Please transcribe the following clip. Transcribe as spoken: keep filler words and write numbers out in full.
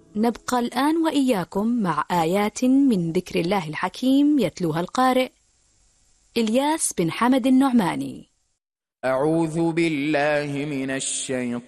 نبقى الآن وإياكم مع آيات من ذكر الله الحكيم يتلوها القارئ إلياس بن حمد النعماني. أعوذ بالله من الشيطان